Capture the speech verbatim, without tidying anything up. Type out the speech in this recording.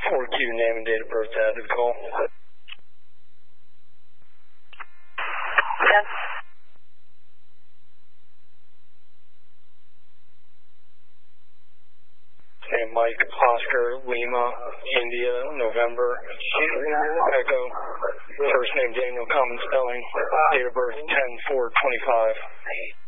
four Q, name and date of birth to add to the call. ten. Name Mike, Oscar, Lima, India, November, Echo. First name Daniel, common spelling. Date of birth ten four twenty-five.